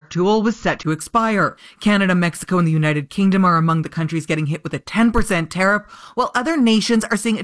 tool was set to expire. Canada, Mexico, and the United Kingdom are among the countries getting hit with a 10% tariff, while other nations are seeing a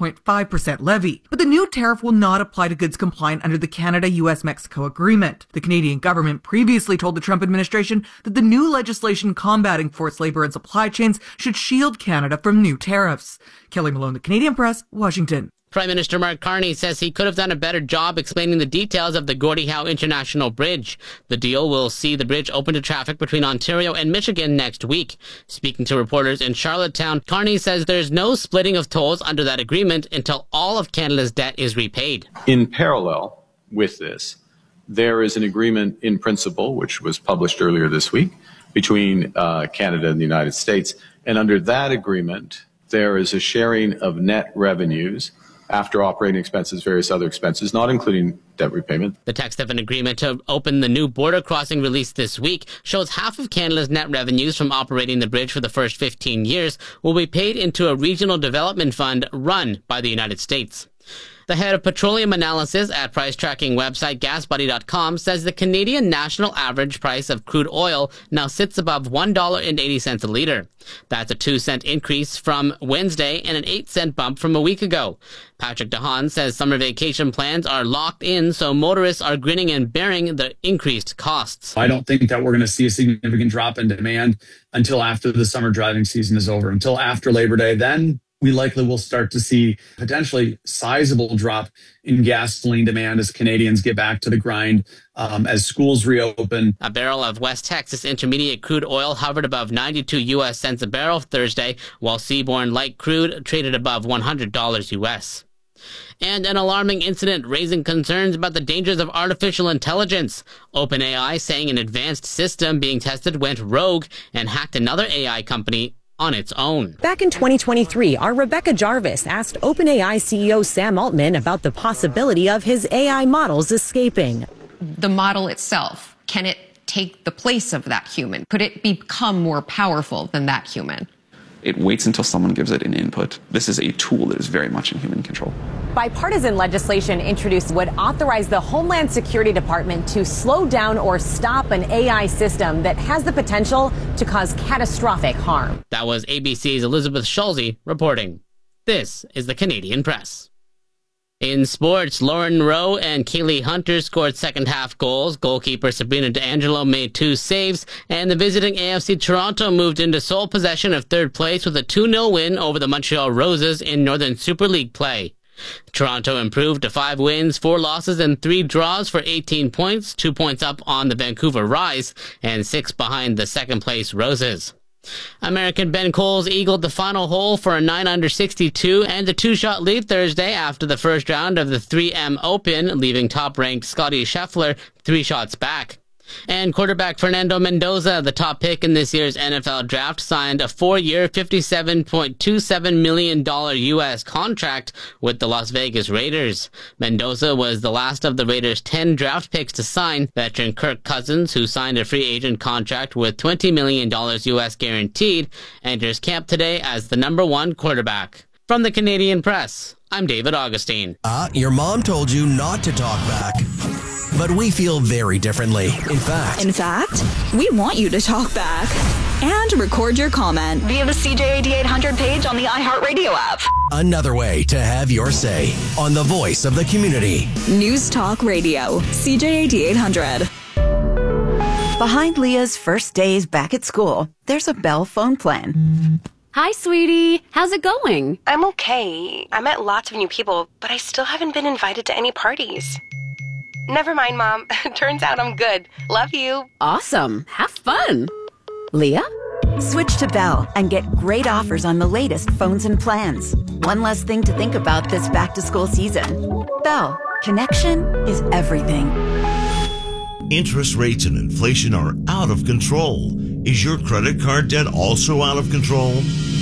12.5% levy. But the new tariff will not apply to goods compliant under the Canada-US-Mexico agreement. The Canadian government previously told the Trump administration that the new legislation combating forced labor and supply chains should shield Canada from new tariffs. Kelly Malone, The Canadian Press, Washington. Prime Minister Mark Carney says he could have done a better job explaining the details of the Gordie Howe International Bridge. The deal will see the bridge open to traffic between Ontario and Michigan next week. Speaking to reporters in Charlottetown, Carney says there's no splitting of tolls under that agreement until all of Canada's debt is repaid. In parallel with this, there is an agreement in principle, which was published earlier this week, between Canada and the United States. And under that agreement, there is a sharing of net revenues after operating expenses, various other expenses, not including debt repayment. The text of an agreement to open the new border crossing released this week shows half of Canada's net revenues from operating the bridge for the first 15 years will be paid into a regional development fund run by the United States. The head of petroleum analysis at price tracking website GasBuddy.com says the Canadian national average price of crude oil now sits above $1.80 a litre. That's a 2-cent increase from Wednesday and an 8-cent bump from a week ago. Patrick DeHaan says summer vacation plans are locked in, so motorists are grinning and bearing the increased costs. I don't think that we're going to see a significant drop in demand until after the summer driving season is over, until after Labor Day. Then we likely will start to see potentially sizable drop in gasoline demand as Canadians get back to the grind, as schools reopen. A barrel of West Texas Intermediate crude oil hovered above 92 U.S. cents a barrel Thursday, while seaborne light crude traded above $100 U.S. And an alarming incident raising concerns about the dangers of artificial intelligence. OpenAI saying an advanced system being tested went rogue and hacked another AI company on its own. Back in 2023, our Rebecca Jarvis asked OpenAI CEO Sam Altman about the possibility of his AI models escaping. The model itself, can it take the place of that human? Could it become more powerful than that human? It waits until someone gives it an input. This is a tool that is very much in human control. Bipartisan legislation introduced would authorize the Homeland Security Department to slow down or stop an AI system that has the potential to cause catastrophic harm. That was ABC's Elizabeth Schulze reporting. This is the Canadian Press. In sports, Lauren Rowe and Kaylee Hunter scored second-half goals. Goalkeeper Sabrina D'Angelo made 2 saves, and the visiting AFC Toronto moved into sole possession of third place with a 2-0 win over the Montreal Roses in Northern Super League play. Toronto improved to 5 wins, 4 losses, and 3 draws for 18 points, 2 points up on the Vancouver Rise, and 6 behind the second-place Roses. American Ben Coles eagled the final hole for a 9-under-62 and a 2-shot lead Thursday after the first round of the 3M Open, leaving top-ranked Scottie Scheffler 3 shots back. And quarterback Fernando Mendoza, the top pick in this year's NFL draft, signed a 4-year, $57.27 million U.S. contract with the Las Vegas Raiders. Mendoza was the last of the Raiders' 10 draft picks to sign. Veteran Kirk Cousins, who signed a free agent contract with $20 million U.S. guaranteed, enters camp today as the number 1 quarterback. From the Canadian Press, I'm David Augustine. Your mom told you not to talk back. But we feel very differently. In fact, we want you to talk back and record your comment via the CJAD 800 page on the iHeartRadio app. Another way to have your say on the voice of the community. News Talk Radio, CJAD 800. Behind Leah's first days back at school, there's a Bell phone plan. Hi, sweetie. How's it going? I'm okay. I met lots of new people, but I still haven't been invited to any parties. Never mind, Mom. Turns out I'm good. Love you. Awesome. Have fun. Leah? Switch to Bell and get great offers on the latest phones and plans. One less thing to think about this back-to-school season. Bell. Connection is everything. Interest rates and inflation are out of control. Is your credit card debt also out of control?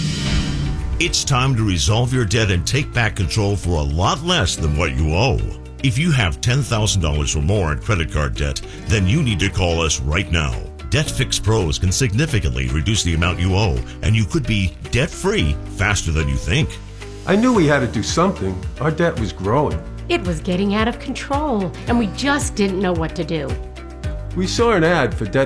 It's time to resolve your debt and take back control for a lot less than what you owe. If you have $10,000 or more in credit card debt, then you need to call us right now. Debt Fix Pros can significantly reduce the amount you owe, and you could be debt-free faster than you think. I knew we had to do something. Our debt was growing. It was getting out of control, and we just didn't know what to do. We saw an ad for debt